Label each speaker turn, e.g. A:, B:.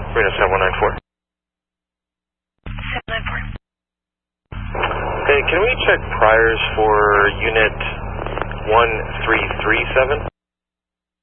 A: Reno 7194.
B: 794.
A: Okay, can we check priors for unit 1337?